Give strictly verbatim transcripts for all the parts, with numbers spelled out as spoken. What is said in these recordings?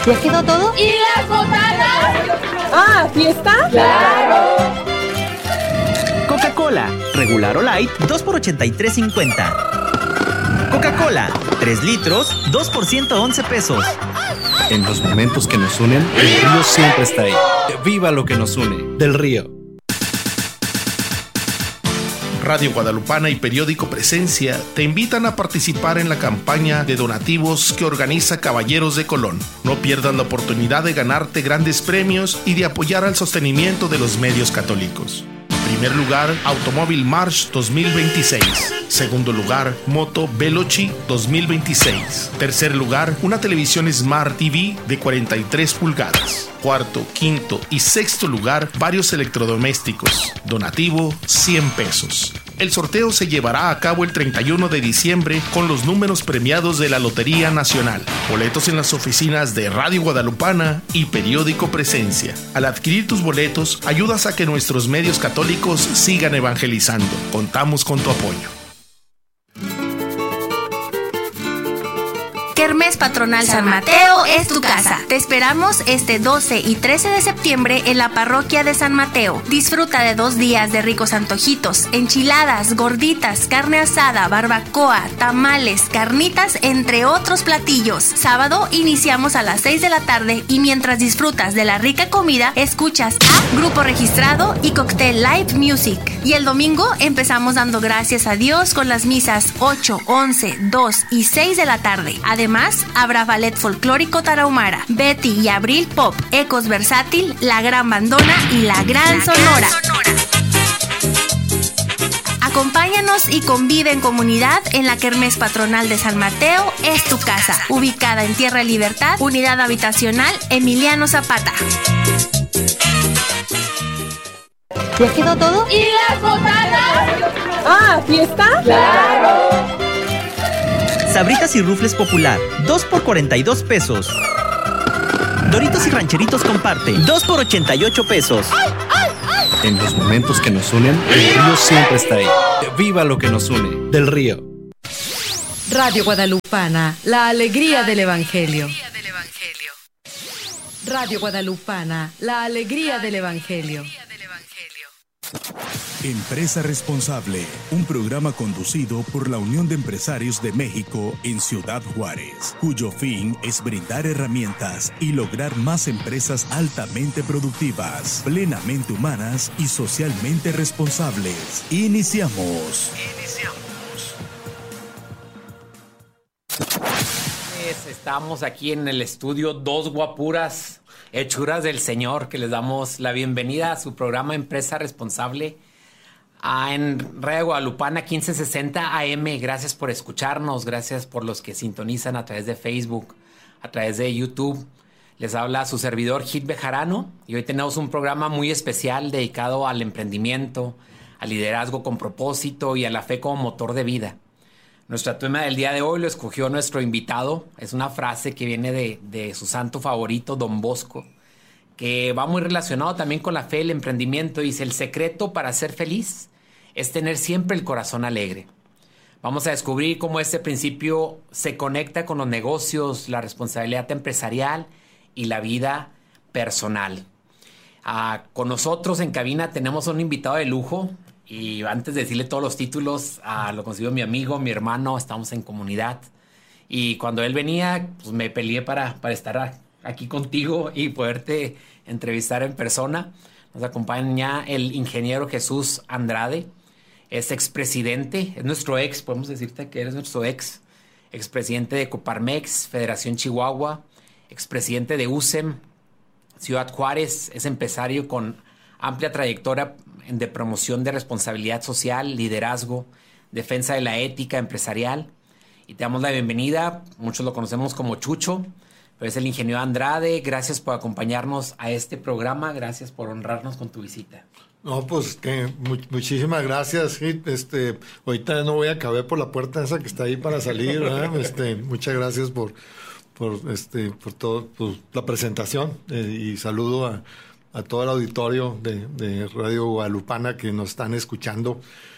¿Ya quedó todo? ¿Y las botanas? Ah, ¿fiesta? ¡Claro! Coca-Cola, regular o light, dos por ochenta y tres cincuenta. Coca-Cola, tres litros, dos por ciento once pesos. En los momentos que nos unen, el río siempre está ahí. ¡Viva lo que nos une! Del Río. Radio Guadalupana y Periódico Presencia te invitan a participar en la campaña de donativos que organiza Caballeros de Colón. No pierdas la oportunidad de ganarte grandes premios y de apoyar al sostenimiento de los medios católicos. Primer lugar, Automóvil March dos mil veintiséis. Segundo lugar, Moto Veloci dos mil veintiséis. Tercer lugar, una televisión Smart T V de cuarenta y tres pulgadas. Cuarto, quinto y sexto lugar, varios electrodomésticos. Donativo, cien pesos. El sorteo se llevará a cabo el treinta y uno de diciembre con los números premiados de la Lotería Nacional. Boletos en las oficinas de Radio Guadalupana y Periódico Presencia. Al adquirir tus boletos, ayudas a que nuestros medios católicos sigan evangelizando. Contamos con tu apoyo. Kermés Patronal San Mateo es tu casa. Te esperamos este doce y trece de septiembre en la parroquia de San Mateo. Disfruta de dos días de ricos antojitos, enchiladas, gorditas, carne asada, barbacoa, tamales, carnitas, entre otros platillos. Sábado iniciamos a las seis de la tarde y mientras disfrutas de la rica comida, escuchas a Grupo Registrado y Cocktail Live Music. Y el domingo empezamos dando gracias a Dios con las misas ocho, once, dos y seis de la tarde. Además, habrá ballet folclórico tarahumara, Betty y Abril Pop, Ecos Versátil, La Gran Bandona y La Gran la Sonora. Gran Sonora. Acompáñanos y convive en comunidad en la Kermés Patronal de San Mateo es tu casa, ubicada en Tierra Libertad, Unidad Habitacional Emiliano Zapata. ¿Ya quedó todo? ¿Y las botanas? Ah, ¿fiesta? ¡Claro! Sabritas y Rufles Popular, dos por cuarenta y dos pesos. Doritos y Rancheritos Comparte, dos por ochenta y ocho pesos. En los momentos que nos unen, el río siempre está ahí. ¡Viva lo que nos une! Del Río. Radio Guadalupana, la alegría del Evangelio. Radio Guadalupana, la alegría del Evangelio. Empresa Responsable, un programa conducido por la Unión de Empresarios de México en Ciudad Juárez, cuyo fin es brindar herramientas y lograr más empresas altamente productivas, plenamente humanas y socialmente responsables. Iniciamos. Iniciamos. Estamos aquí en el estudio Dos Guapuras, hechuras del Señor, que les damos la bienvenida a su programa Empresa Responsable. Ah, en Radio Guadalupana quince sesenta A M. Gracias por escucharnos, gracias por los que sintonizan a través de Facebook, a través de YouTube. Les habla su servidor Gil Bejarano y hoy tenemos un programa muy especial dedicado al emprendimiento, al liderazgo con propósito y a la fe como motor de vida. Nuestro tema del día de hoy lo escogió nuestro invitado. Es una frase que viene de, de su santo favorito, Don Bosco, que va muy relacionado también con la fe y el emprendimiento. Dice: el secreto para ser feliz es tener siempre el corazón alegre. Vamos a descubrir cómo este principio se conecta con los negocios, la responsabilidad empresarial y la vida personal. Ah, con nosotros en cabina tenemos un invitado de lujo. Y antes de decirle todos los títulos, ah, lo consiguió mi amigo, mi hermano, estamos en comunidad. Y cuando él venía, pues me peleé para, para estar aquí contigo y poderte entrevistar en persona. Nos acompaña el ingeniero Jesús Andrade. Es expresidente, es nuestro ex, podemos decirte que eres nuestro ex, expresidente de Coparmex, Federación Chihuahua, expresidente de U S E M, Ciudad Juárez, es empresario con amplia trayectoria de promoción de responsabilidad social, liderazgo, defensa de la ética empresarial. Y te damos la bienvenida, muchos lo conocemos como Chucho, pero es el ingeniero Andrade. Gracias por acompañarnos a este programa, gracias por honrarnos con tu visita. No, pues que mu- muchísimas gracias, Hit. Este, ahorita no voy a caber por la puerta esa que está ahí para salir, ¿verdad? Este, muchas gracias por, por, este, por todo, por la presentación eh, y saludo a, a todo el auditorio de, de Radio Guadalupana que nos están escuchando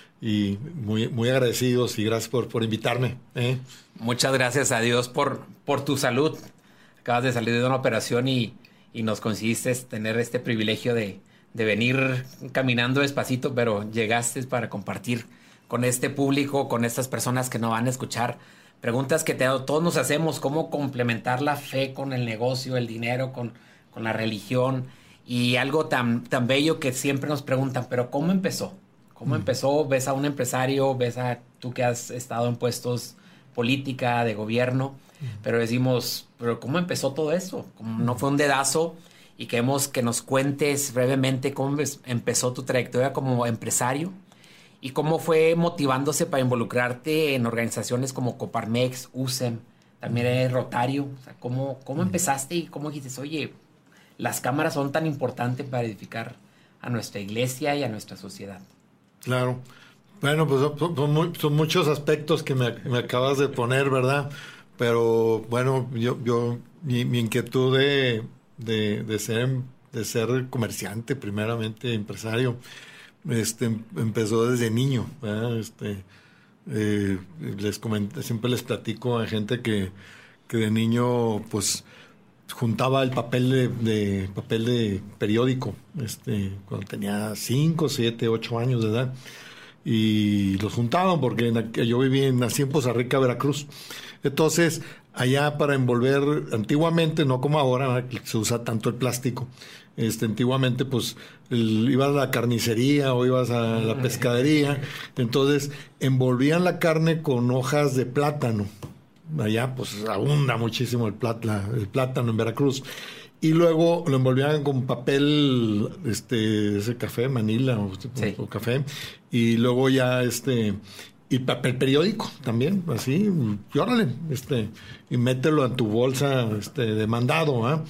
y muy, muy agradecidos y gracias por, por invitarme. ¿eh? Muchas gracias a Dios por, por tu salud. acabas de salir de una operación y, y nos conseguiste tener este privilegio de, de venir caminando despacito, pero llegaste para compartir con este público, con estas personas que nos van a escuchar. Preguntas que te, todos nos hacemos, cómo complementar la fe con el negocio, el dinero, con, con la religión. Y algo tan, tan bello que siempre nos preguntan, pero ¿cómo empezó? ¿Cómo mm. empezó? ¿Ves a un empresario? ¿Ves a tú que has estado en puestos política, de gobierno? Mm. Pero decimos, ¿pero cómo empezó todo esto? ¿Cómo no fue un dedazo? Y queremos que nos cuentes brevemente cómo empezó tu trayectoria como empresario y cómo fue motivándose para involucrarte en organizaciones como Coparmex, U S E M, también eres Rotario. O sea, ¿cómo, cómo mm. empezaste y cómo dijiste, oye, las cámaras son tan importantes para edificar a nuestra iglesia y a nuestra sociedad? Claro. Bueno, pues son, son, son muchos aspectos que me, me acabas de poner, ¿verdad? Pero bueno, yo, yo mi, mi inquietud de, de, de, ser, de ser comerciante, primeramente empresario, este, empezó desde niño, ¿verdad? Este, eh, les comenté, siempre les platico a gente que, que de niño, pues, juntaba el papel de, de papel de periódico, este, cuando tenía cinco, siete, ocho años de edad, y los juntaban porque en, yo viví, nací en Poza Rica, Veracruz. Entonces, allá para envolver, antiguamente, no como ahora, que se usa tanto el plástico, este, antiguamente, pues, el, ibas a la carnicería o ibas a la pescadería, entonces, envolvían la carne con hojas de plátano. Allá pues abunda muchísimo el, plata, el plátano en Veracruz, y luego lo envolvían con papel, este, ese café, Manila o, sí. o café, y luego ya este, y papel periódico también, así, y órale, este, y mételo en tu bolsa, este, de mandado, ¿eh?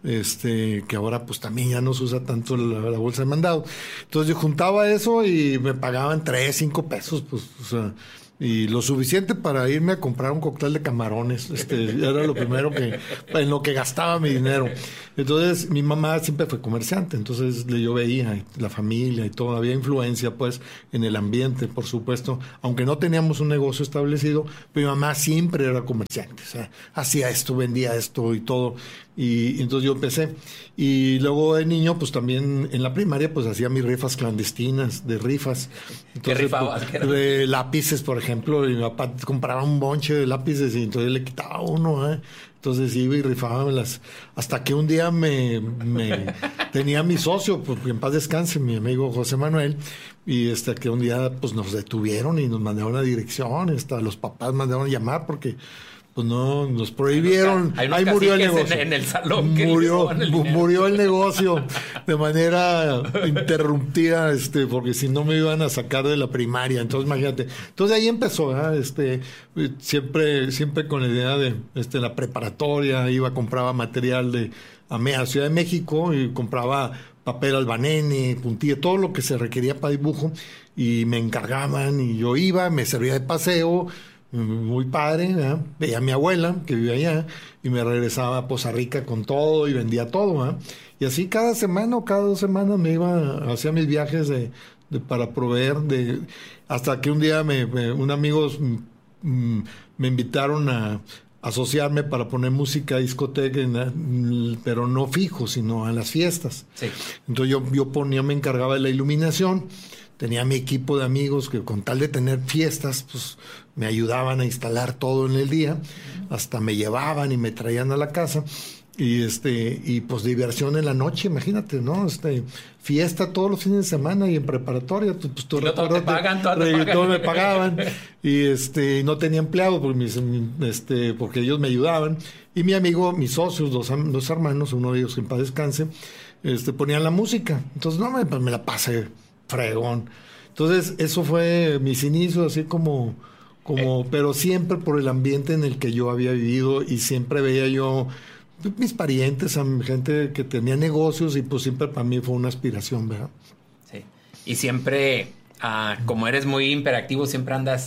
Este, que ahora pues también ya no se usa tanto la, la bolsa de mandado. Entonces yo juntaba eso y me pagaban tres, cinco pesos, pues, o sea, y lo suficiente para irme a comprar un cóctel de camarones. Este, era lo primero que, en lo que gastaba mi dinero. Entonces, mi mamá siempre fue comerciante, entonces yo veía la familia y todo, había influencia, pues, en el ambiente, por supuesto, aunque no teníamos un negocio establecido, pero mi mamá siempre era comerciante, o sea, hacía esto, vendía esto y todo, y, y entonces yo empecé. Y luego de niño, pues, también en la primaria, pues, hacía mis rifas clandestinas, de rifas. Entonces, ¿qué rifabas? Pues, de lápices, por ejemplo, y mi papá compraba un bonche de lápices y entonces le quitaba uno, ¿eh? Entonces iba y rifaba las, hasta que un día me, me tenía mi socio, porque en paz descanse, mi amigo José Manuel, y hasta que un día pues nos detuvieron y nos mandaron a dirección, hasta los papás mandaron a llamar porque pues no, nos prohibieron. Hay unos, hay hay ahí murió el En, negocio. en el salón que murió, el murió el negocio de manera interrumpida, este, porque si no me iban a sacar de la primaria. Entonces, imagínate. Entonces ahí empezó, ¿eh? este, siempre, siempre con la idea de, este, la preparatoria, iba, compraba material de a, a Ciudad de México y compraba papel albanene, puntilla, todo lo que se requería para dibujo, y me encargaban y yo iba, me servía de paseo. Muy padre, ¿eh? Veía a mi abuela que vive allá y me regresaba a Poza Rica con todo y vendía todo, ¿eh? Y así cada semana o cada dos semanas me iba, hacía mis viajes de, de para proveer, de hasta que un día me, me un amigos mm, me invitaron a asociarme para poner música discoteca, en, pero no fijo, sino a las fiestas. Sí. Entonces yo, yo ponía, me encargaba de la iluminación. Tenía mi equipo de amigos que con tal de tener fiestas, pues me ayudaban a instalar todo en el día, hasta me llevaban y me traían a la casa, y este, y pues diversión en la noche, imagínate, ¿no? Este, fiesta todos los fines de semana y en preparatoria, pues tú no te pagan, todo te pagan. Todos me pagaban, y este, no tenía empleados porque mis, este, porque ellos me ayudaban, y mi amigo, mis socios, dos, dos hermanos, uno de ellos que en paz descanse, este, ponían la música, entonces no me, pues me la pasé fregón. Entonces, eso fue mis inicios, así como, como, eh. pero siempre por el ambiente en el que yo había vivido, y siempre veía yo mis parientes, a gente que tenía negocios, y pues siempre para mí fue una aspiración, ¿verdad? Sí. Y siempre, uh, como eres muy hiperactivo, siempre andas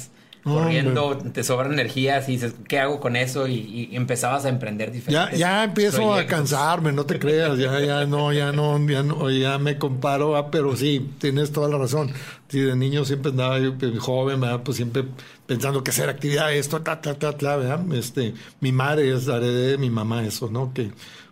corriendo, hombre. te sobran energías y dices, ¿qué hago con eso? Y, y empezabas a emprender Ya, diferentes ya empiezo proyectos. a cansarme, no te creas, ya, ya no, ya no, ya no, ya me comparo, ah, pero sí, tienes toda la razón. Sí, de niño siempre andaba yo, pues, joven, ¿verdad? Pues siempre pensando que hacer actividad, esto, ta, ta, ta, ta, ¿verdad? Este, mi madre, es heredé de mi mamá eso, ¿no? Que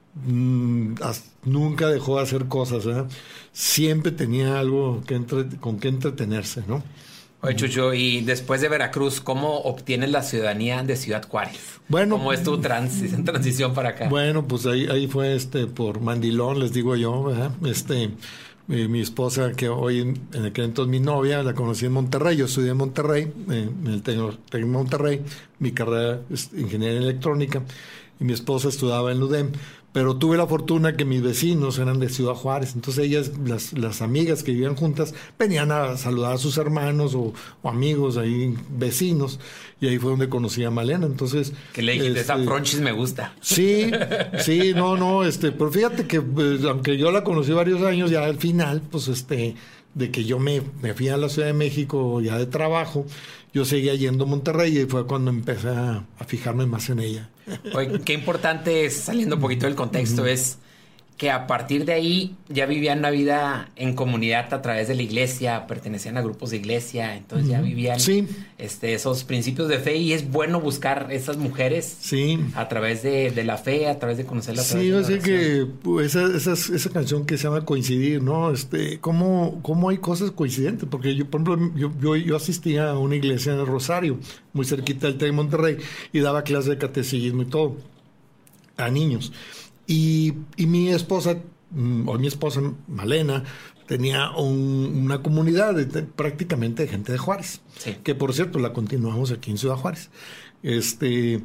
mmm, as, nunca dejó de hacer cosas, ¿verdad? Siempre tenía algo que entre, con que entretenerse, ¿no? Oye, Chucho, y después de Veracruz, ¿cómo obtienes la ciudadanía de Ciudad Juárez? Bueno, ¿cómo es tu transi- transición para acá? Bueno, pues ahí, ahí fue este por mandilón, les digo yo, ¿verdad? Este, mi, mi esposa, que hoy en, en aquel entonces mi novia, la conocí en Monterrey. Yo estudié en Monterrey, eh, en el Tecno de Monterrey. Mi carrera es ingeniería electrónica y mi esposa estudiaba en Ludem. Pero tuve la fortuna que mis vecinos eran de Ciudad Juárez. Entonces ellas, las, las amigas que vivían juntas, venían a saludar a sus hermanos o, o amigos ahí, vecinos. Y ahí fue donde conocí a Malena. Entonces... Que le dijiste, este, esa fronchis me gusta. Sí, sí, no, no, este, pero fíjate que pues, aunque yo la conocí varios años, ya al final, pues este, de que yo me, me fui a la Ciudad de México ya de trabajo, yo seguía yendo a Monterrey y fue cuando empecé a, a fijarme más en ella. Oye, qué importante es, saliendo un poquito del contexto, es que a partir de ahí ya vivían una vida en comunidad a través de la iglesia, pertenecían a grupos de iglesia, entonces ya vivían sí. este, esos principios de fe, y es bueno buscar esas mujeres sí. a través de, de la fe, a través de conocerla. Sí, así que pues, esa, esa, esa canción que se llama Coincidir, ¿no? Este, ¿cómo, cómo hay cosas coincidentes? Porque yo, por ejemplo, yo, yo, yo asistía a una iglesia en el Rosario, muy cerquita del T E C de Monterrey, y daba clases de catecismo y todo, a niños. Y, y mi esposa, o mi esposa Malena, tenía un, una comunidad de, de, prácticamente de gente de Juárez, sí. que por cierto la continuamos aquí en Ciudad Juárez. Este,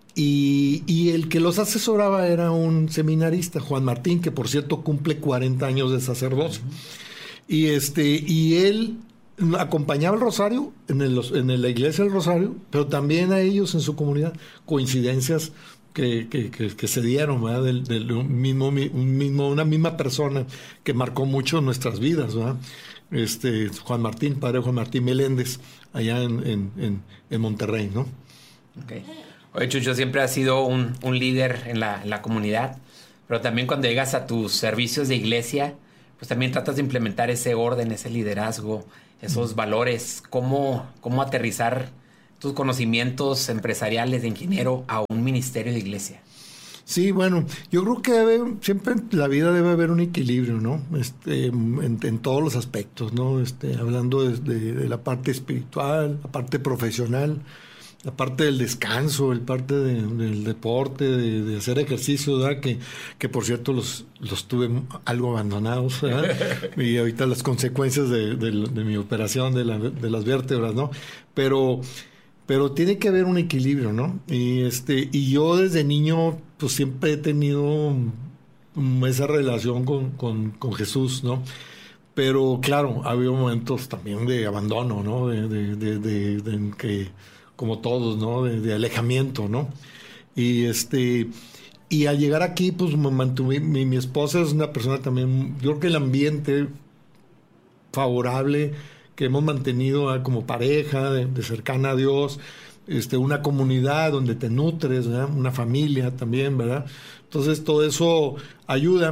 y, y el que los asesoraba era un seminarista, Juan Martín, que por cierto cumple cuarenta años de sacerdocio. Uh-huh. Y, este, y él acompañaba el Rosario en, el, en la iglesia del Rosario, pero también a ellos en su comunidad, coincidencias Que, que, que, que se dieron, ¿verdad? Del, del mismo, un mismo, una misma persona que marcó mucho nuestras vidas, ¿verdad? Este, Juan Martín, padre Juan Martín Meléndez, allá en, en, en, en Monterrey, ¿no? Okay. Oye, Chucho, siempre has sido un, un líder en la, en la comunidad, pero también cuando llegas a tus servicios de iglesia, pues también tratas de implementar ese orden, ese liderazgo, esos mm. valores, cómo, cómo aterrizar tus conocimientos empresariales de ingeniero a un ministerio de iglesia. Sí, bueno, yo creo que debe, siempre en la vida debe haber un equilibrio, ¿no? Este, en, en todos los aspectos, ¿no? Este, hablando de, de, de la parte espiritual, la parte profesional, la parte del descanso, la parte de, del deporte, de, de hacer ejercicio, ¿verdad? Que, que por cierto los, los tuve algo abandonados, ¿verdad? Y ahorita las consecuencias de, de, de mi operación de, la, de las vértebras, ¿no? Pero... Pero tiene que haber un equilibrio, ¿no? Y este y yo desde niño pues siempre he tenido esa relación con, con, con Jesús, ¿no? Pero claro, ha habido momentos también de abandono, ¿no? De, de, de, de, de que, como todos, ¿no? De, de alejamiento, ¿no? Y este y al llegar aquí, pues me mantuve, mi, mi esposa es una persona también, yo creo que el ambiente favorable que hemos mantenido ¿eh? como pareja, de, de cercana a Dios, este, una comunidad donde te nutres, ¿verdad? Una familia también, ¿verdad? Entonces todo eso ayuda.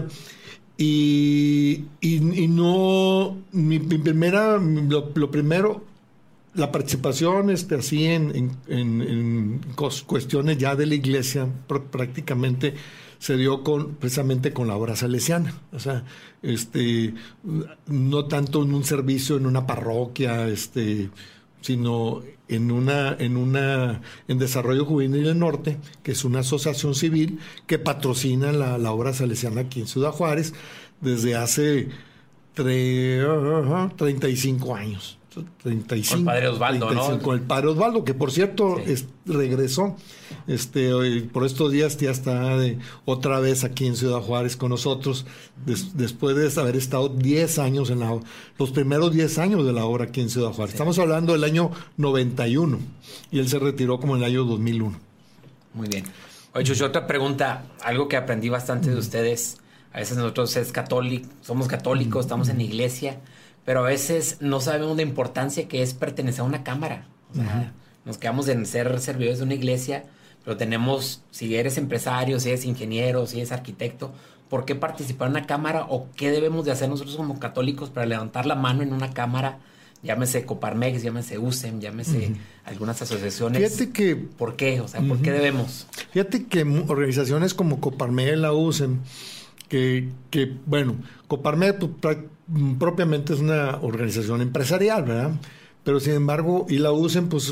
Y, y, y no, mi, mi primera, lo, lo primero, la participación este, así en, en, en, en cuestiones ya de la iglesia prácticamente se dio con, precisamente con la obra salesiana, o sea, este, no tanto en un servicio en una parroquia, este, sino en una, en una, en Desarrollo Juvenil del Norte, que es una asociación civil que patrocina la, la obra salesiana aquí en Ciudad Juárez desde hace tre, uh, treinta y cinco años. treinta y cinco, con el padre Osvaldo, treinta y cinco, ¿no? Con el padre Osvaldo, que por cierto sí. es, regresó este hoy, por estos días ya está de, otra vez aquí en Ciudad Juárez con nosotros, des, después de haber estado diez años en la los primeros diez años de la obra aquí en Ciudad Juárez. Sí. Estamos hablando del año noventa y uno y él se retiró como en el año dos mil uno. Muy bien. Oye, Chucho, otra pregunta, algo que aprendí bastante mm. de ustedes. A veces nosotros es católico, somos católicos, mm. estamos en la iglesia, pero a veces no sabemos la importancia que es pertenecer a una cámara. O sea, uh-huh. nos quedamos en ser servidores de una iglesia, pero tenemos, si eres empresario, si eres ingeniero, si eres arquitecto, ¿por qué participar en una cámara o qué debemos de hacer nosotros como católicos para levantar la mano en una cámara? Llámese Coparmex, llámese U S E M, llámese uh-huh. algunas asociaciones. Fíjate que... ¿Por qué? O sea, ¿por uh-huh. qué debemos? Fíjate que organizaciones como Coparmex, la U S E M, que, que bueno, Coparmex pues, propiamente es una organización empresarial, ¿verdad? Pero sin embargo, y la U S E M, pues,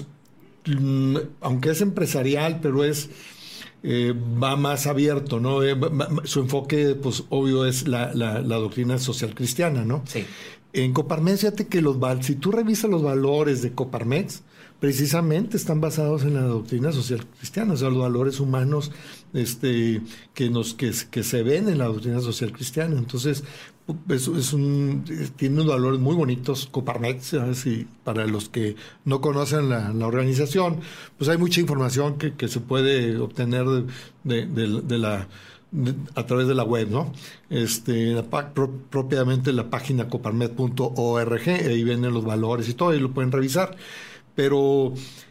aunque es empresarial, pero es... Eh, va más abierto, ¿no? Eh, va, su enfoque, pues, obvio, es la, la, la doctrina social cristiana, ¿no? Sí. En Coparmex, fíjate que los si tú revisas los valores de Coparmex, precisamente están basados en la doctrina social cristiana, o sea, los valores humanos este, que, nos, que, que se ven en la doctrina social cristiana. Entonces, es, es un, tiene unos valores muy bonitos Coparmex, ¿sabes? Y para los que no conocen la, la organización, pues hay mucha información que, que se puede obtener de, de, de, de la... a través de la web, ¿no? Este, la, pro, propiamente la página coparmex punto org, ahí vienen los valores y todo, y lo pueden revisar. Pero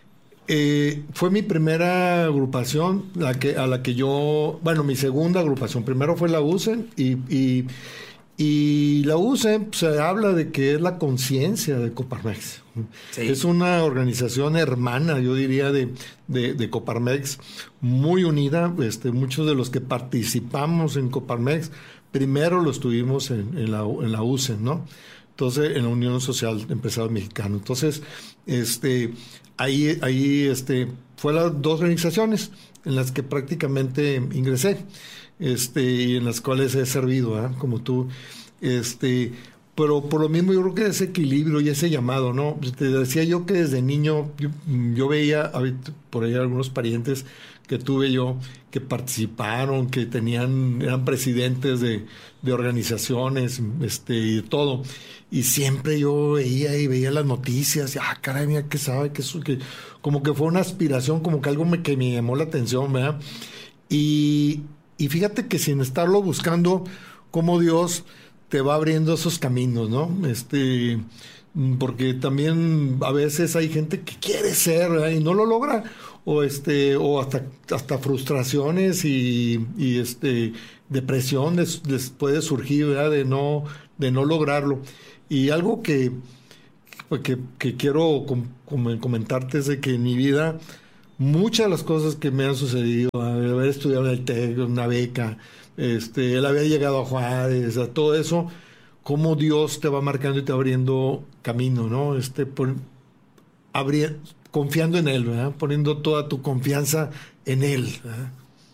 eh, fue mi primera agrupación la que, a la que yo, bueno, mi segunda agrupación. Primero fue la U S E M y, y, y la U S E M se habla de que es la conciencia de Coparmex. Sí. Es una organización hermana, yo diría, de, de, de Coparmex, muy unida. Este, muchos de los que participamos en Coparmex, primero lo estuvimos en, en, la, en la U S E M, ¿no? Entonces, en la Unión Social de Empresarios Mexicanos. Entonces, este, ahí, ahí este, fue las dos organizaciones en las que prácticamente ingresé, este, y en las cuales he servido, ¿eh? Como tú, este... Pero por lo mismo yo creo que ese equilibrio y ese llamado, ¿no? Te decía yo que desde niño yo, yo veía por ahí algunos parientes que tuve yo que participaron, que tenían, eran presidentes de, de organizaciones, este, y de todo. Y siempre yo veía y veía las noticias y, ah, caray, mira, que sabe que eso, que como que fue una aspiración, como que algo me, que me llamó la atención, ¿verdad? Y, y fíjate que sin estarlo buscando, como Dios te va abriendo esos caminos, ¿no? Este, porque también a veces hay gente que quiere ser, ¿verdad? Y no lo logra, o este, o hasta, hasta frustraciones y, y este, depresión les, les puede surgir, ¿verdad? De no, de no lograrlo. Y algo que, que, que quiero com, com, comentarte es de que en mi vida muchas de las cosas que me han sucedido, haber estudiado en el TEC, una beca, este, el haber llegado a Juárez, a todo eso, cómo Dios te va marcando y te va abriendo camino, ¿no? Este, por, abri, confiando en Él, ¿verdad? Poniendo toda tu confianza en Él, ¿verdad?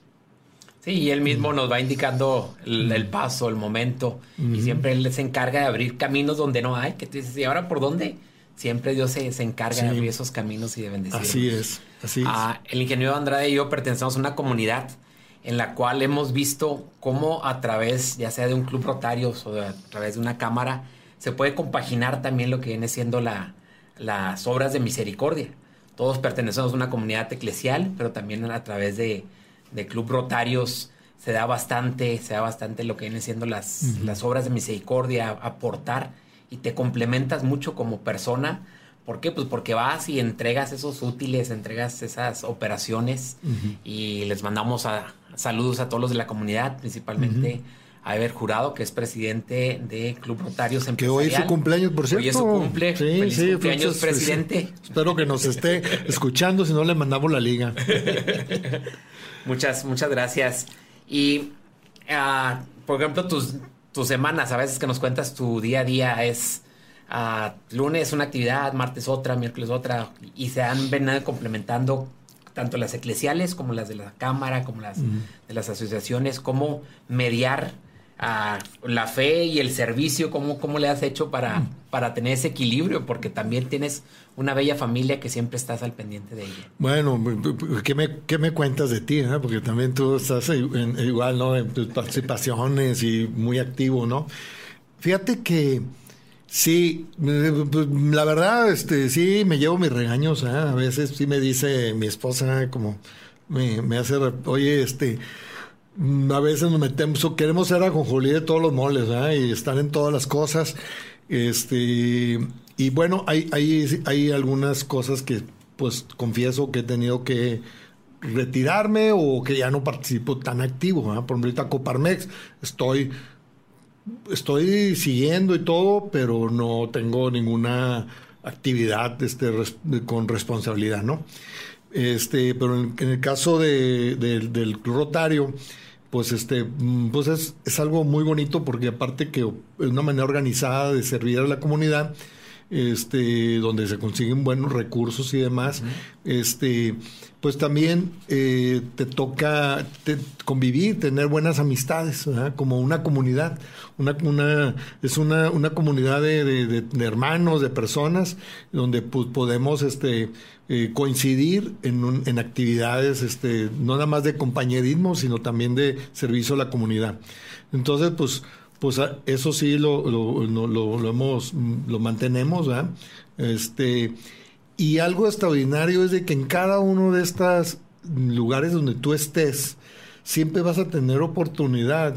Sí, y Él mismo nos va indicando el, el paso, el momento, uh-huh. y siempre Él se encarga de abrir caminos donde no hay, que tú dices, ¿y ahora por dónde? Siempre Dios se, se encarga sí. de abrir esos caminos y de bendecirnos. Así es, así es. Ah, el ingeniero Andrade y yo pertenecemos a una comunidad en la cual hemos visto cómo a través, ya sea de un club rotario o de, a través de una cámara, se puede compaginar también lo que viene siendo la, las obras de misericordia. Todos pertenecemos a una comunidad eclesial, pero también a través de, de club rotarios se da bastante, se da bastante lo que viene siendo las, uh-huh. las obras de misericordia, aportar, y te complementas mucho como persona. ¿Por qué? Pues porque vas y entregas esos útiles, entregas esas operaciones, uh-huh. y les mandamos a, saludos a todos los de la comunidad, principalmente uh-huh. a Ever Jurado, que es presidente de Club Rotarios Empresarial. Que hoy es su cumpleaños, por cierto. Hoy es su cumple. Sí, Feliz sí, cumpleaños, entonces, presidente. Sí, espero que nos esté escuchando, si no le mandamos la liga. muchas, muchas gracias. Y, uh, por ejemplo, tus, tus semanas, a veces que nos cuentas tu día a día es... Uh, lunes una actividad, martes otra, miércoles otra, y se han venido complementando tanto las eclesiales como las de la cámara, como las uh-huh. de las asociaciones. Cómo mediar uh, la fe y el servicio, cómo, cómo le has hecho para, uh-huh. para tener ese equilibrio, porque también tienes una bella familia que siempre estás al pendiente de ella. Bueno, ¿qué me, qué me cuentas de ti? ¿Eh? Porque también tú estás en, igual, ¿no? En tus participaciones y muy activo, ¿no? Fíjate que sí, la verdad, este, sí me llevo mis regaños, ¿eh? A veces sí me dice mi esposa, como me, me hace, oye, este, a veces nos metemos, queremos ser ajonjolí de todos los moles, ¿eh? Y estar en todas las cosas, este, y bueno, hay, hay, hay algunas cosas que pues confieso que he tenido que retirarme o que ya no participo tan activo, ¿verdad? Por ejemplo, ahorita Coparmex estoy, estoy siguiendo y todo, pero no tengo ninguna actividad este, res, con responsabilidad, ¿no? Este, pero en, en el caso de, de, del Club Rotario, pues este, pues es, es algo muy bonito porque aparte que es una manera organizada de servir a la comunidad, este, donde se consiguen buenos recursos y demás, uh-huh. este, pues también eh, te toca te, convivir, tener buenas amistades, ¿verdad? Como una comunidad, una, una es una, una comunidad de, de, de, de hermanos, de personas, donde pues, podemos este, eh, coincidir en, un, en actividades, este, no nada más de compañerismo, sino también de servicio a la comunidad. Entonces, pues, pues eso sí lo, lo, lo, lo, lo hemos, lo mantenemos, ¿verdad? Este, y algo extraordinario es de que en cada uno de estos lugares donde tú estés, siempre vas a tener oportunidad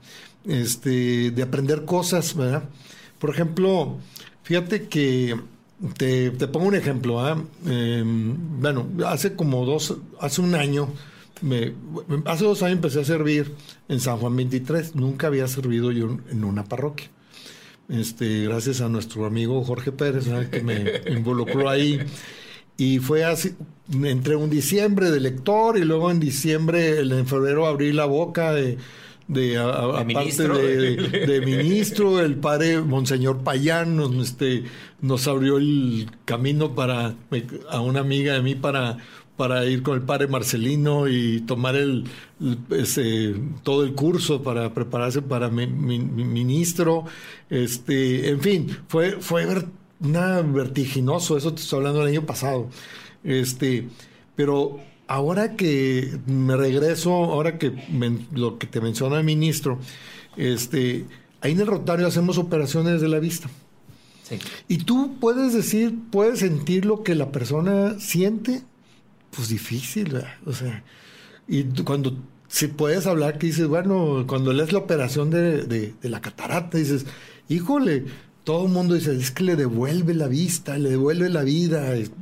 este, de aprender cosas, ¿verdad? Por ejemplo, fíjate que te, te pongo un ejemplo, ¿verdad? Eh, bueno, hace como dos, hace un año, Me, hace dos años empecé a servir en San Juan veintitrés. Nunca había servido yo en una parroquia. Este, gracias a nuestro amigo Jorge Pérez, ¿sabes? Que me involucró ahí. Y fue así, entre un diciembre de lector y luego en diciembre, en febrero, abrí la boca de, de, a, a, ¿De aparte ministro? de, de, de ministro. El padre Monseñor Payán nos, este, nos abrió el camino para a una amiga de mí para para ir con el padre Marcelino y tomar el, ese, todo el curso para prepararse para mi, mi, mi ministro. Este, en fin, fue, fue ver, una vertiginoso, eso te estoy hablando del año pasado. Este, pero ahora que me regreso, ahora que me, lo que te menciona el ministro, este, ahí en el Rotario hacemos operaciones de la vista. Sí. Y tú puedes decir, puedes sentir lo que la persona siente. Pues difícil, ¿verdad? O sea, y cuando si puedes hablar que dices, bueno, cuando lees la operación de, de, de la catarata, dices, híjole, todo el mundo dice, es que le devuelve la vista, le devuelve la vida, y,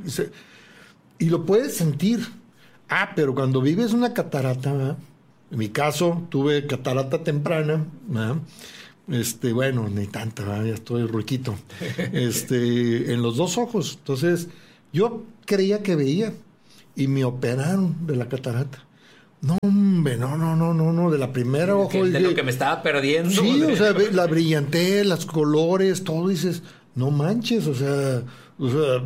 y lo puedes sentir. Ah, pero cuando vives una catarata, ¿verdad? En mi caso, tuve catarata temprana, ¿verdad? Este, bueno, ni tanta, ¿verdad? Ya estoy ruiquito, este, en los dos ojos. Entonces, yo creía que veía. Y me operaron de la catarata. No, hombre, no, no, no, no, no, de la primera ojo. De dije, lo que me estaba perdiendo. Sí, o sea, la brillantez, los colores, todo, dices, no manches, o sea, o sea,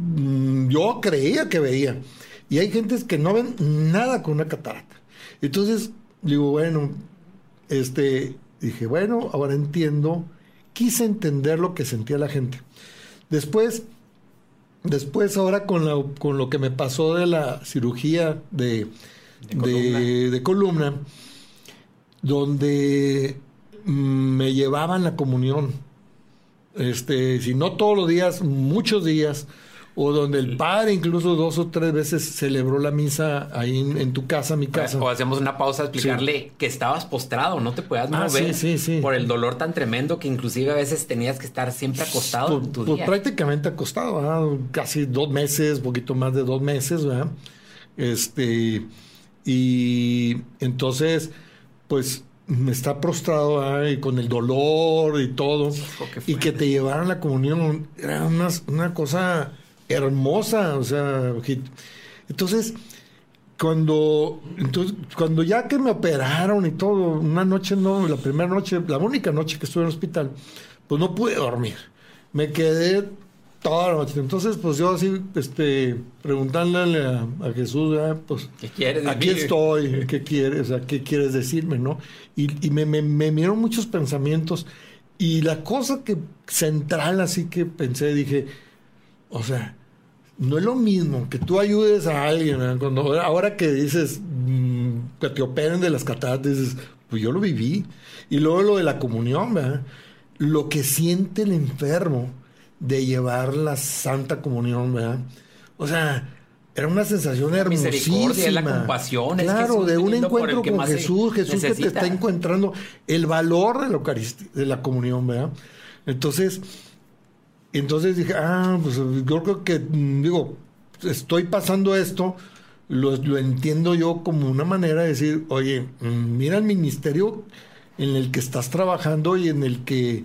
yo creía que veía. Y hay gentes que no ven nada con una catarata. Entonces, digo, bueno, este, dije, bueno, ahora entiendo, quise entender lo que sentía la gente. Después... Después, ahora con, la, con lo que me pasó de la cirugía de, de, columna. de, de columna, donde me llevaban la comunión, este, si no todos los días, muchos días, o donde el padre incluso dos o tres veces celebró la misa ahí en, en tu casa, mi casa. O hacemos una pausa a explicarle sí. que estabas postrado, no te podías ah, mover sí, sí, sí. por el dolor tan tremendo que inclusive a veces tenías que estar siempre acostado pues, en tu pues día. Prácticamente acostado, ¿verdad? Casi dos meses, poquito más de dos meses, ¿verdad? Este, y entonces, pues me está prostrado, ¿verdad? Y con el dolor y todo, y que te llevaran la comunión, era una, una cosa hermosa, o sea, entonces cuando entonces cuando ya que me operaron y todo, una noche no, la primera noche, la única noche que estuve en el hospital, pues no pude dormir, me quedé toda la noche. Entonces, pues yo así, este, preguntándole a, a Jesús, ¿verdad? Pues, ¿qué quieres? Aquí estoy, ¿qué quieres? O sea, ¿qué quieres decirme, no? Y, y me, me, me vinieron muchos pensamientos, y la cosa que central así que pensé, dije, o sea, no es lo mismo que tú ayudes a alguien, ¿verdad? Cuando ahora que dices mmm, que te operen de las cataratas, dices, pues yo lo viví. Y luego lo de la comunión, ¿verdad? Lo que siente el enfermo de llevar la Santa Comunión, ¿verdad? O sea, era una sensación la hermosísima. La compasión. Claro, es de un encuentro con Jesús, Jesús necesita. Que te está encontrando, el valor de la Eucaristía, de la comunión, ¿verdad? Entonces... Entonces dije, ah, pues yo creo que, digo, estoy pasando esto, lo, lo entiendo yo como una manera de decir, oye, mira el ministerio en el que estás trabajando y en el que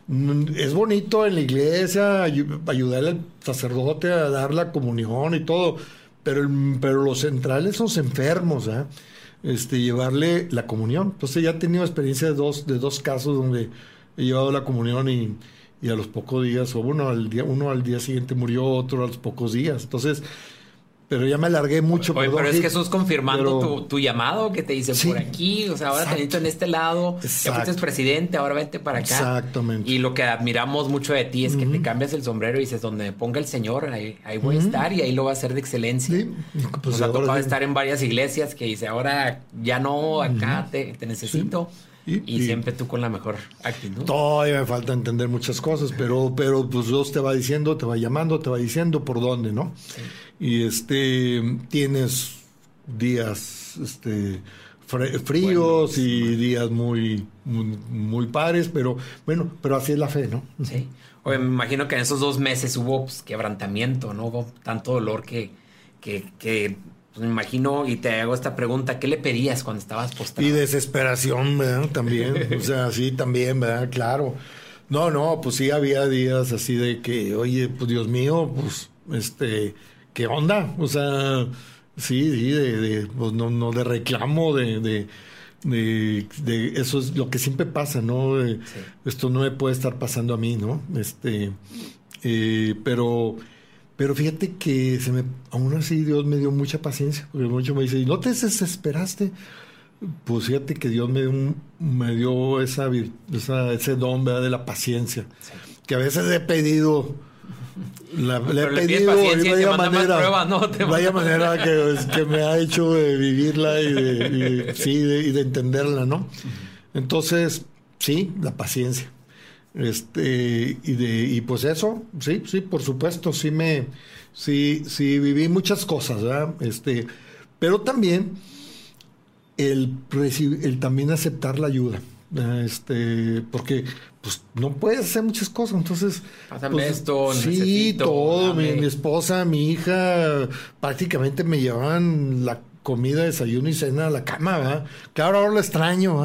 es bonito en la iglesia ayudarle al sacerdote a dar la comunión y todo, pero, el, pero los centrales son los enfermos, ¿eh? Este, llevarle la comunión. Entonces ya he tenido experiencia de dos, de dos casos donde he llevado la comunión y, y a los pocos días, o uno al día, uno al día siguiente murió, otro a los pocos días. Entonces, pero ya me alargué mucho. Oye, pero es Jesús confirmando pero, tu, tu llamado, que te dice, sí, por aquí, o sea, ahora te necesito en este lado, exacto, ya fuiste presidente, ahora vente para acá. Exactamente. Y lo que admiramos mucho de ti es que uh-huh. te cambias el sombrero y dices, donde me ponga el Señor, ahí, ahí voy uh-huh. a estar y ahí lo va a hacer de excelencia. Sí. Pues nos ha tocado sí. estar en varias iglesias que dice, ahora ya no, acá uh-huh. te, te necesito. Sí. Y, y, y siempre tú con la mejor actitud. Todavía me falta entender muchas cosas, pero, pero pues Dios te va diciendo, te va llamando, te va diciendo por dónde, ¿no? Sí. Y este tienes días este fr- fríos bueno, y días muy, muy muy pares, pero bueno, pero así es la fe, ¿no? Sí. Oye, me imagino que en esos dos meses hubo pues, quebrantamiento, ¿no? Hubo tanto dolor que que, que pues me imagino, y te hago esta pregunta, ¿qué le pedías cuando estabas postrado? Y desesperación, ¿verdad? También, o sea, sí, también, ¿verdad? Claro. No, no, pues sí había días así de que, oye, pues Dios mío, pues, este, ¿qué onda? O sea, sí, sí, de, de pues no, no, de reclamo, de, de, de, de, eso es lo que siempre pasa, ¿no? De, sí. Esto no me puede estar pasando a mí, ¿no? Este, eh, pero... Pero fíjate que se me, aún así Dios me dio mucha paciencia, porque mucho me dice, ¿y no te desesperaste? Pues fíjate que Dios me dio, un, me dio esa, esa, ese don, ¿verdad? De la paciencia, sí. Que a veces he pedido, la, le he le pedido y vaya manera, pruebas, ¿no? vaya manera que, que me ha hecho de vivirla y de, y de, sí, de, y de entenderla, ¿no? Entonces, sí, la paciencia. Este y de y pues eso sí sí por supuesto sí me sí sí viví muchas cosas, ¿verdad? Este pero también el el también aceptar la ayuda, ¿verdad? Este porque pues no puedes hacer muchas cosas, entonces pásame pues, esto, sí necesito, todo mi, mi esposa, mi hija prácticamente me llevaban la comida, desayuno y cena a la cama, ¿verdad? Claro, ahora lo extraño,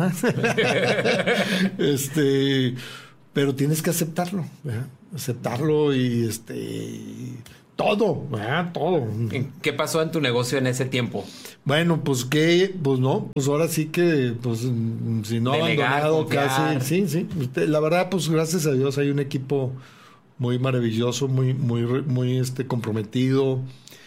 ¿verdad? este pero tienes que aceptarlo, ¿verdad? Aceptarlo y este todo, ¿verdad? Todo. ¿Qué pasó en tu negocio en ese tiempo? Bueno, pues que, pues no, pues ahora sí que, pues si no Delegar, abandonado confiar. casi, sí, sí. La verdad, pues gracias a Dios hay un equipo muy maravilloso, muy, muy, muy, este, comprometido,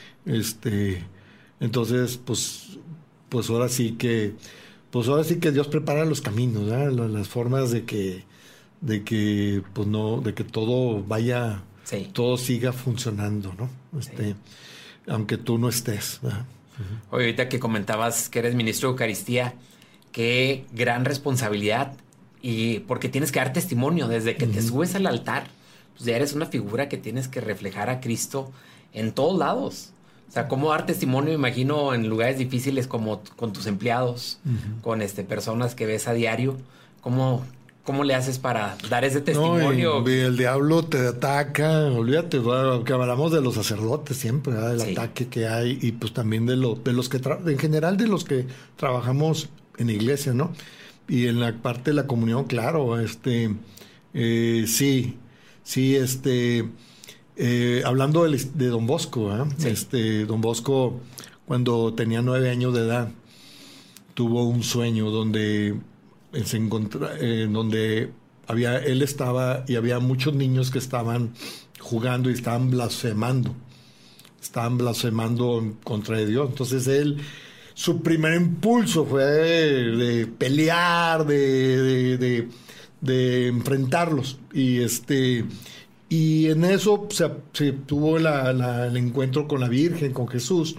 este, entonces, pues, pues ahora sí que, pues ahora sí que Dios prepara los caminos, ¿verdad? Las, las formas de que de que pues no de que todo vaya sí. todo siga funcionando, ¿no? Este sí. Aunque tú no estés, ¿verdad? Uh-huh. Oye, ahorita que comentabas que eres ministro de Eucaristía, qué gran responsabilidad, y porque tienes que dar testimonio desde que uh-huh. te subes al altar, pues ya eres una figura que tienes que reflejar a Cristo en todos lados. O sea, cómo dar testimonio, imagino, en lugares difíciles como con tus empleados, uh-huh. con este personas que ves a diario, cómo ¿Cómo le haces para dar ese testimonio? No, y, y el diablo te ataca, olvídate, que hablamos de los sacerdotes siempre, ¿verdad? El sí. ataque que hay, y pues también de, lo, de los que, tra- en general de los que trabajamos en la iglesia, ¿no? Y en la parte de la comunión, claro, este, eh, sí, sí, este, eh, hablando de, de Don Bosco, ¿eh? Sí. Este, Don Bosco, cuando tenía nueve años de edad, tuvo un sueño donde se encontra, eh, donde había, él estaba y había muchos niños que estaban jugando y estaban blasfemando, estaban blasfemando contra Dios. Entonces él, su primer impulso fue de, de pelear, de, de, de, de enfrentarlos, y este y en eso se, se tuvo la, la, el encuentro con la Virgen, con Jesús.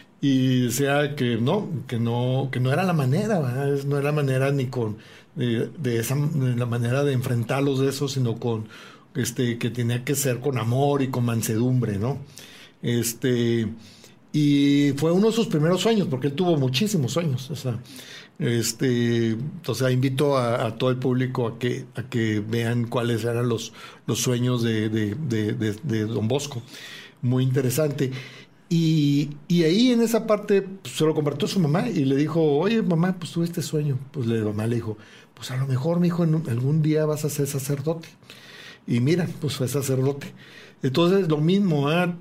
Y decía que no, que no, que no era la manera, ¿verdad? No era la manera ni con de, de esa de la manera de enfrentarlos de eso, sino con este que tenía que ser con amor y con mansedumbre, ¿no? Este y fue uno de sus primeros sueños, porque él tuvo muchísimos sueños, o sea, este, entonces invito a, a todo el público a que a que vean cuáles eran los los sueños de de, de, de, de Don Bosco, muy interesante. Y, y ahí en esa parte pues, se lo compartió su mamá y le dijo, oye mamá, pues tuve este sueño. Pues la mamá le dijo, pues a lo mejor, mijo, en algún día vas a ser sacerdote. Y mira, pues fue sacerdote. Entonces lo mismo, ¿eh?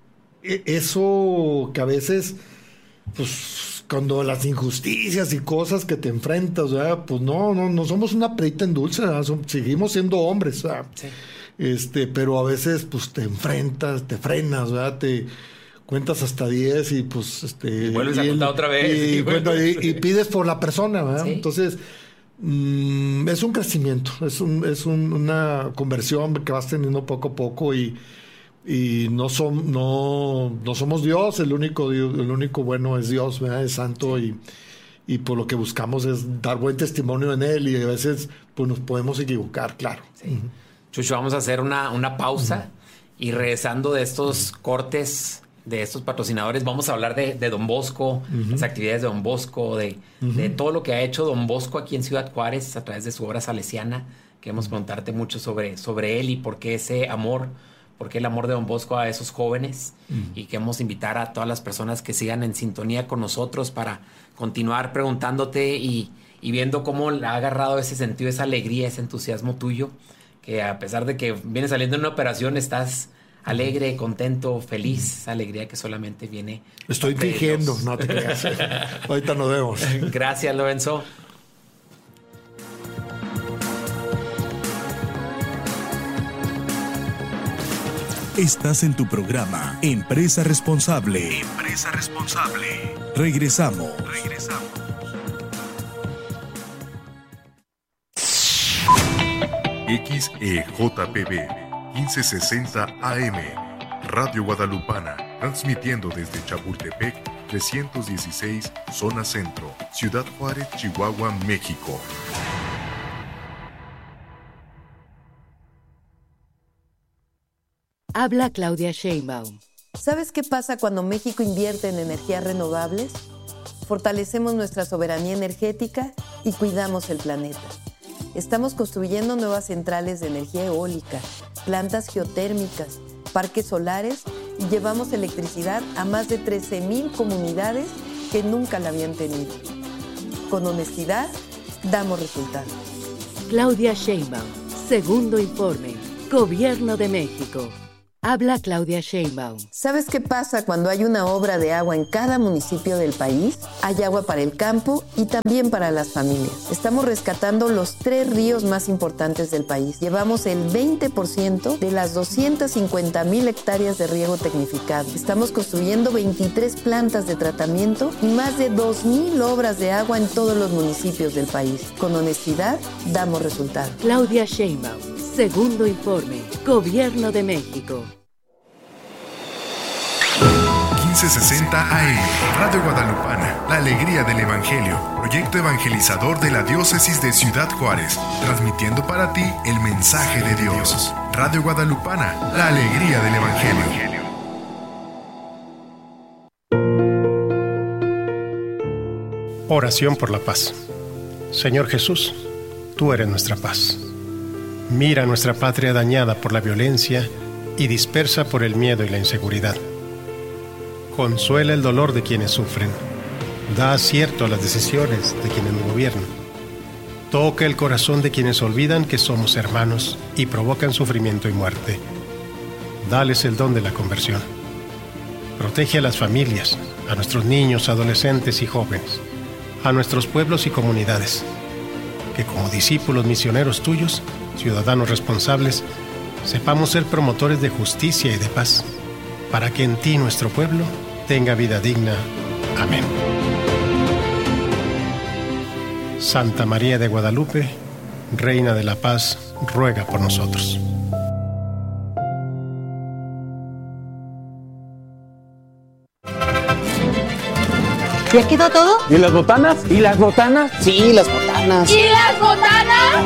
Eso que a veces, pues cuando las injusticias y cosas que te enfrentas, ¿verdad? Pues no, no, no somos una perita en dulce, ¿verdad? Seguimos siendo hombres, ¿verdad? Sí. Este, pero a veces pues te enfrentas, te frenas, ¿verdad? Te cuentas hasta diez y pues este y vuelves y a el, contar otra vez y, y, bueno, y, y pides por la persona, ¿verdad? Sí. Entonces mmm, es un crecimiento, es un, es un, una conversión que vas teniendo poco a poco y, y no, som, no, no somos Dios, el único Dios, el único bueno es Dios, ¿verdad? Es santo. Sí. y, y por lo que buscamos es dar buen testimonio en él y a veces pues nos podemos equivocar, claro. Sí. Uh-huh. Chucho, vamos a hacer una, una pausa uh-huh. y regresando de estos cortes de estos patrocinadores, vamos a hablar de, de Don Bosco, uh-huh. las actividades de Don Bosco, de, uh-huh. de todo lo que ha hecho Don Bosco aquí en Ciudad Juárez a través de su obra salesiana. Queremos preguntarte mucho sobre, sobre él y por qué ese amor, por qué el amor de Don Bosco a esos jóvenes. Uh-huh. Y queremos invitar a todas las personas que sigan en sintonía con nosotros para continuar preguntándote y, y viendo cómo ha agarrado ese sentido, esa alegría, ese entusiasmo tuyo, que a pesar de que vienes saliendo de una operación, estás alegre, contento, feliz, esa alegría que solamente viene. Estoy fingiendo, no te creas. Ahorita nos vemos. Gracias, Lorenzo. Estás en tu programa Empresa Responsable. Empresa Responsable. Regresamos. Regresamos. X E J P B quince sesenta A M, Radio Guadalupana, transmitiendo desde Chapultepec, trescientos dieciséis, Zona Centro, Ciudad Juárez, Chihuahua, México. Habla Claudia Sheinbaum. ¿Sabes qué pasa cuando México invierte en energías renovables? Fortalecemos nuestra soberanía energética y cuidamos el planeta. Estamos construyendo nuevas centrales de energía eólica, plantas geotérmicas, parques solares y llevamos electricidad a más de trece mil comunidades que nunca la habían tenido. Con honestidad, damos resultados. Claudia Sheinbaum, segundo informe, Gobierno de México. Habla Claudia Sheinbaum. ¿Sabes qué pasa cuando hay una obra de agua en cada municipio del país? Hay agua para el campo y también para las familias. Estamos rescatando los tres ríos más importantes del país. Llevamos el veinte por ciento de las doscientas cincuenta mil hectáreas de riego tecnificado. Estamos construyendo veintitrés plantas de tratamiento y más de dos mil obras de agua en todos los municipios del país. Con honestidad, damos resultados. Claudia Sheinbaum, segundo informe, Gobierno de México. quince sesenta A M, Radio Guadalupana, la alegría del Evangelio, proyecto evangelizador de la diócesis de Ciudad Juárez, transmitiendo para ti el mensaje de Dios. Radio Guadalupana, la alegría del Evangelio. Oración por la paz. Señor Jesús, tú eres nuestra paz. Mira nuestra patria dañada por la violencia y dispersa por el miedo y la inseguridad. Consuela el dolor de quienes sufren. Da acierto a las decisiones de quienes nos gobiernan. Toca el corazón de quienes olvidan que somos hermanos y provocan sufrimiento y muerte. Dales el don de la conversión. Protege a las familias, a nuestros niños, adolescentes y jóvenes, a nuestros pueblos y comunidades. Que como discípulos misioneros tuyos, ciudadanos responsables, sepamos ser promotores de justicia y de paz, para que en ti nuestro pueblo tenga vida digna. Amén. Santa María de Guadalupe, Reina de la Paz, ruega por nosotros. ¿Ya quedó todo? ¿Y las botanas? ¿Y las botanas? Sí, las botanas. ¿Y las botanas?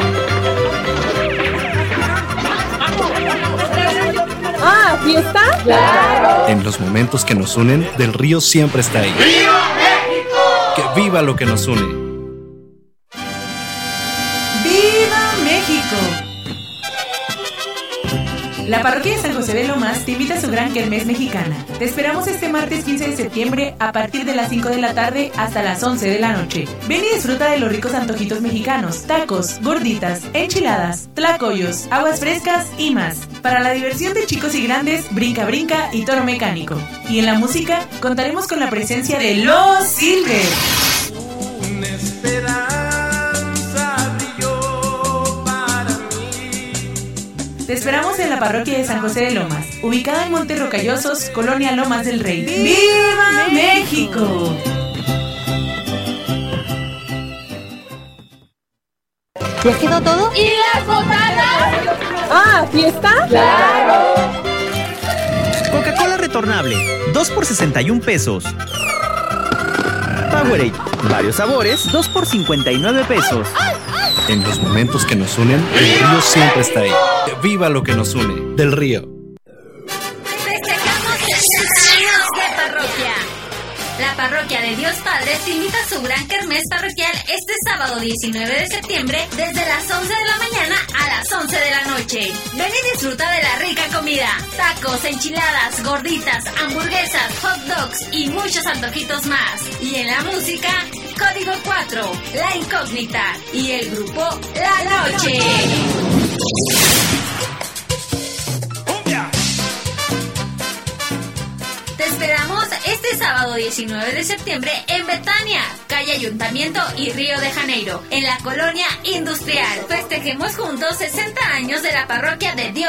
Ah, ¿fiesta? ¡Claro! En los momentos que nos unen, Del Río siempre está ahí. ¡Viva México! ¡Que viva lo que nos une! ¡Viva México! La parroquia de San José de Lomas te invita a su gran kermés mexicana. Te esperamos este martes quince de septiembre a partir de las cinco de la tarde hasta las once de la noche. Ven y disfruta de los ricos antojitos mexicanos, tacos, gorditas, enchiladas, tlacoyos, aguas frescas y más. Para la diversión de chicos y grandes, brinca brinca y toro mecánico. Y en la música contaremos con la presencia de Los Silver. Una esperanza brilló para mí. Te esperamos en la parroquia de San José de Lomas, ubicada en Montes Rocallosos, Colonia Lomas del Rey. ¡Viva México! ¿Ya quedó todo? ¿Y las botanas? ¡Ah, fiesta! ¡Claro! Coca-Cola retornable, dos por sesenta y un pesos. Powerade, varios sabores, dos por cincuenta y nueve pesos. En los momentos que nos unen, el río siempre está ahí. ¡Viva lo que nos une! Del Río. Festejamos sesenta años de parroquia. La parroquia de Dios Padre te invita a su gran kermés parroquial este sábado diecinueve de septiembre desde las once de la mañana a las once de la noche. Ven y disfruta de la rica comida, tacos, enchiladas, gorditas, hamburguesas, hot dogs y muchos antojitos más. Y en la música, Código cuatro, La Incógnita y el grupo La Noche. Te esperamos este sábado diecinueve de septiembre en Betania, calle Ayuntamiento y Río de Janeiro, en la colonia industrial. Festejemos juntos sesenta años de la parroquia de Dios